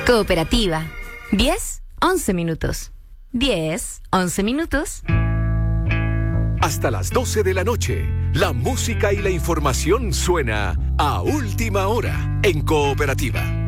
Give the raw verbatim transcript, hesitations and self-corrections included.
Cooperativa. diez, once minutos. diez, once minutos. Hasta las doce de la noche, la música y la información suena a última hora en Cooperativa.